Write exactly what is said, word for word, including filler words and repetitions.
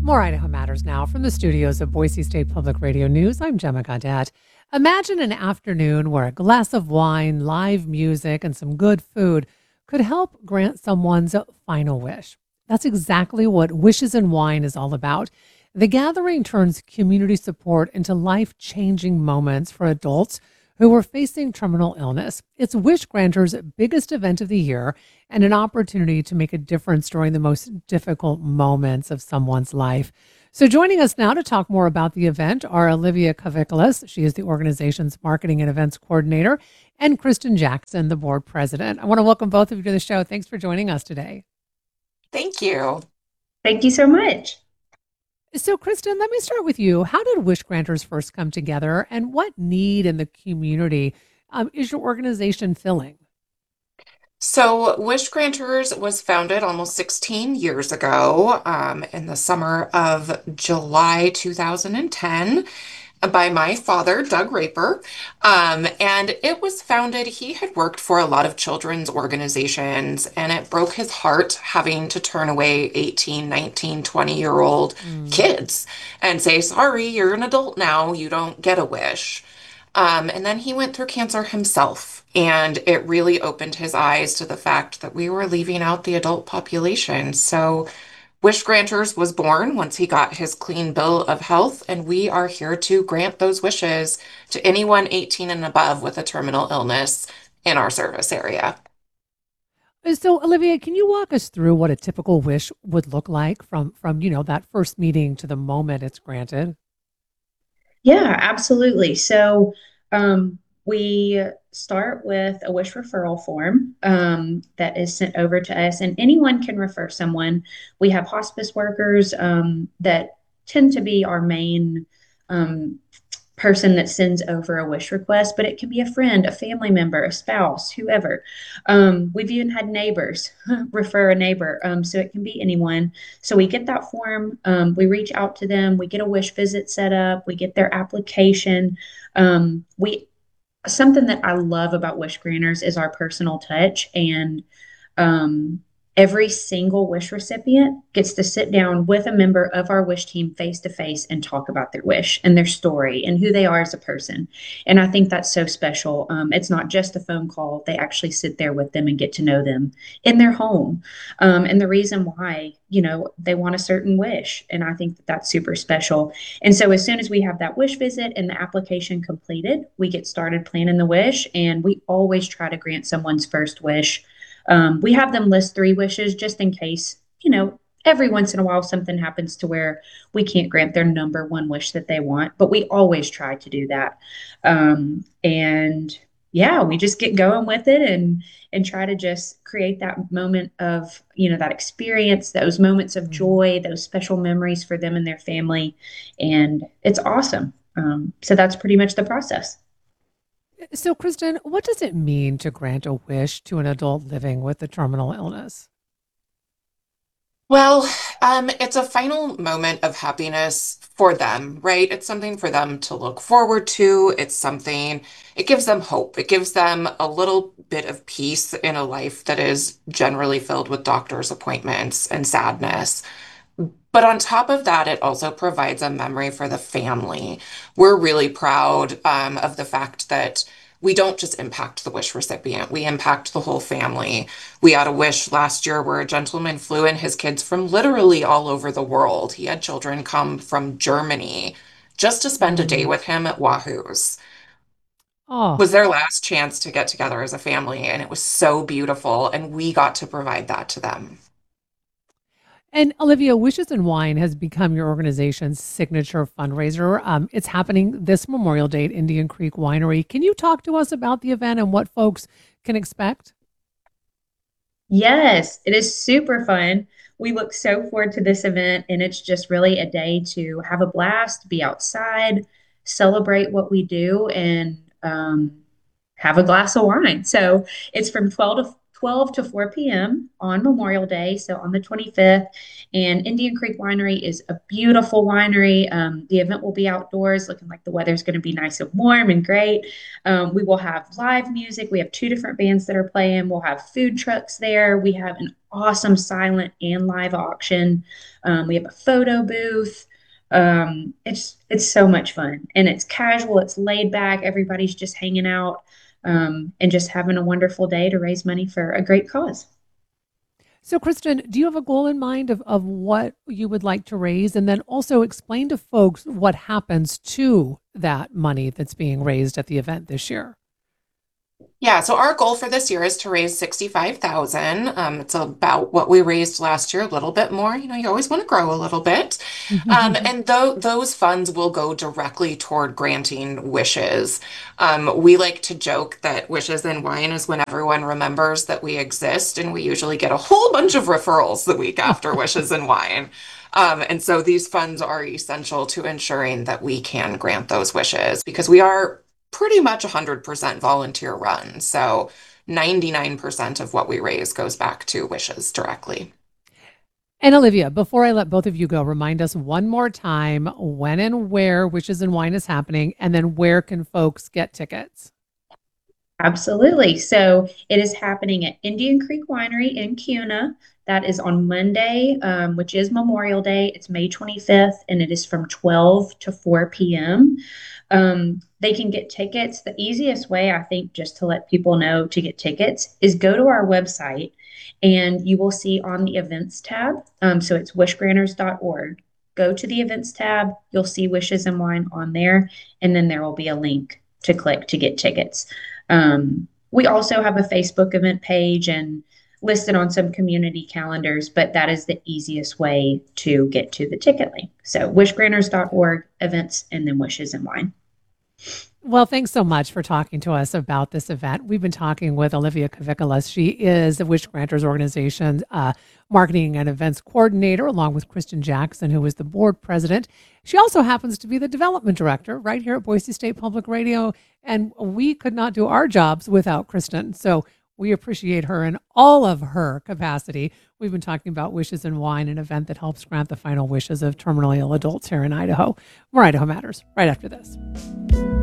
More Idaho Matters now from the studios of Boise State Public Radio News. I'm Gemma Gaudette. Imagine an afternoon where a glass of wine, live music, and some good food could help grant someone's final wish. That's exactly what Wishes and Wine is all about. The gathering turns community support into life-changing moments for adults who are facing terminal illness. It's Wish Granters' biggest event of the year and an opportunity to make a difference during the most difficult moments of someone's life. So joining us now to talk more about the event are Olivia Kavikalis. She is the organization's marketing and events coordinator, and Kristen Jackson, the board president. I want to welcome both of you to the show. Thanks for joining us today. Thank you. Thank you so much. So, Kristen, let me start with you. How did Wish Granters first come together, and what need in the community um, is your organization filling? So, Wish Granters was founded almost sixteen years ago, um, in the summer of July two thousand ten by my father, Doug Raper. Um, and it was founded, he had worked for a lot of children's organizations, and it broke his heart having to turn away eighteen, nineteen, twenty year old Mm. kids and say, sorry, you're an adult now, you don't get a wish. Um, and then he went through cancer himself, and it really opened his eyes to the fact that we were leaving out the adult population. So Wish Granters was born once he got his clean bill of health, and we are here to grant those wishes to anyone eighteen and above with a terminal illness in our service area. So, Olivia, can you walk us through what a typical wish would look like from, from you know, that first meeting to the moment it's granted? Yeah, absolutely. So um, we start with a wish referral form um, that is sent over to us, and anyone can refer someone. We have hospice workers um, that tend to be our main um, person that sends over a wish request, but it can be a friend, a family member, a spouse, whoever. Um, we've even had neighbors refer a neighbor, um, so it can be anyone. So we get that form, um, we reach out to them, we get a wish visit set up, we get their application. Um, we Something that I love about Wish Granters is our personal touch, and um, every single wish recipient gets to sit down with a member of our wish team face to face and talk about their wish and their story and who they are as a person. And I think that's so special. Um, it's not just a phone call, they actually sit there with them and get to know them in their home. Um, and the reason why, you know, they want a certain wish. And I think that that's super special. And so as soon as we have that wish visit and the application completed, we get started planning the wish. And we always try to grant someone's first wish. Um, we have them list three wishes just in case, you know, every once in a while something happens to where we can't grant their number one wish that they want, but we always try to do that. Um, and yeah, we just get going with it and and try to just create that moment of, you know, that experience, those moments of Mhm. joy, those special memories for them and their family. And it's awesome. Um, so that's pretty much the process. So, Kristen, what does it mean to grant a wish to an adult living with a terminal illness? Well, um, it's a final moment of happiness for them, right? It's something for them to look forward to. It's something, it gives them hope. It gives them a little bit of peace in a life that is generally filled with doctor's appointments and sadness. But on top of that, it also provides a memory for the family. We're really proud um, of the fact that we don't just impact the wish recipient, we impact the whole family. We had a wish last year where a gentleman flew in his kids from literally all over the world. He had children come from Germany just to spend a day Mm. with him at Wahoo's. Oh, Was their last chance to get together as a family, and it was so beautiful, and we got to provide that to them. and Olivia, Wishes and Wine has become your organization's signature fundraiser. Um, it's happening this Memorial Day at Indian Creek Winery. Can you talk to us about the event and what folks can expect? Yes, it is super fun. We look so forward to this event, and it's just really a day to have a blast, be outside, celebrate what we do, and um, have a glass of wine. So it's from twelve to twelve to four p m on Memorial Day, so on the twenty-fifth. And Indian Creek Winery is a beautiful winery. Um, the event will be outdoors, looking like the weather's going to be nice and warm and great. Um, we will have live music. We have two different bands that are playing. We'll have food trucks there. We have an awesome silent and live auction. Um, we have a photo booth. Um, it's it's so much fun and it's casual. It's laid back. Everybody's just hanging out um, and just having a wonderful day to raise money for a great cause. So, Kristen, do you have a goal in mind of, of what you would like to raise? And then also explain to folks what happens to that money that's being raised at the event this year. Yeah, so our goal for this year is to raise sixty-five thousand. Um, it's about what we raised last year, a little bit more. You know, you always want to grow a little bit. Um, and tho those funds will go directly toward granting wishes. Um, we like to joke that Wishes and Wine is when everyone remembers that we exist, and we usually get a whole bunch of referrals the week after Wishes and Wine. Um, and so these funds are essential to ensuring that we can grant those wishes because we are pretty much one hundred percent volunteer run. So ninety-nine percent of what we raise goes back to Wishes directly. And Olivia, before I let both of you go, remind us one more time when and where Wishes and Wine is happening, and then where can folks get tickets? Absolutely. So it is happening at Indian Creek Winery in Cuna. That is on Monday, um, which is Memorial Day. It's May twenty-fifth, and it is from twelve to four p m. Um, they can get tickets. The easiest way, I think, just to let people know to get tickets is go to our website and you will see on the events tab. Um, so it's wish granters dot org. Go to the events tab. You'll see Wishes and Wine on there, and then there will be a link to click to get tickets. Um, we also have a Facebook event page and listed on some community calendars, but that is the easiest way to get to the ticket link. So wish granters dot org, events, and then Wishes and Wine. Well, thanks so much for talking to us about this event. We've been talking with Olivia Kavikalas. She is the Wish Granters Organization's uh, marketing and events coordinator, along with Kristen Jackson, who is the board president. She also happens to be the development director right here at Boise State Public Radio. And we could not do our jobs without Kristen. So we appreciate her in all of her capacity. We've been talking about Wishes and Wine, an event that helps grant the final wishes of terminally ill adults here in Idaho. More Idaho Matters right after this.